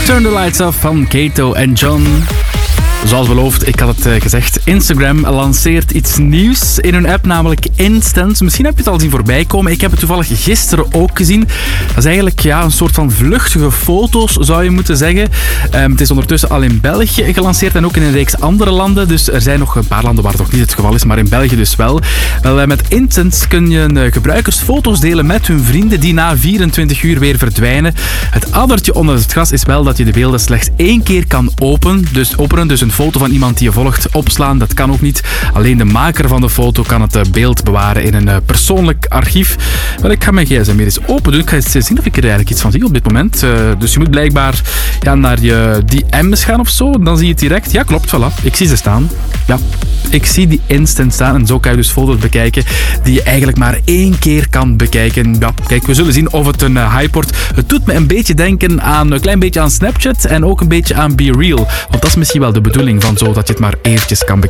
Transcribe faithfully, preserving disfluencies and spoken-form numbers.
Turn the Lights Off van Kato en John. Zoals beloofd, ik had het uh, gezegd, Instagram lanceert iets nieuws in hun app, namelijk Instant. Misschien heb je het al zien voorbij komen. Ik heb het toevallig gisteren ook gezien. Dat is eigenlijk ja, een soort van vluchtige foto's, zou je moeten zeggen. Um, het is ondertussen al in België gelanceerd en ook in een reeks andere landen. Dus er zijn nog een paar landen waar het nog niet het geval is, maar in België dus wel. Wel, uh, met Instant kun je uh, gebruikers foto's delen met hun vrienden die na vierentwintig uur weer verdwijnen. Het addertje onder het gras is wel dat je de beelden slechts één keer kan openen. Dus openen, dus een foto van iemand die je volgt opslaan, dat kan ook niet. Alleen de maker van de foto kan het beeld bewaren in een persoonlijk archief. Wel, ik ga mijn gsm weer eens open doen. Ik ga eens zien of ik er eigenlijk iets van zie op dit moment. Uh, dus je moet blijkbaar ja, naar je D M's gaan of zo. Dan zie je het direct. Ja, klopt, voilà. Ik zie ze staan. Ja, ik zie die Instant staan. En zo kan je dus foto's bekijken die je eigenlijk maar één keer kan bekijken. Ja, kijk, we zullen zien of het een uh, hype wordt. Het doet me een beetje denken aan, een klein beetje aan Snapchat en ook een beetje aan BeReal. Want dat is misschien wel de bedoeling van zo dat je het maar eventjes kan bekijken.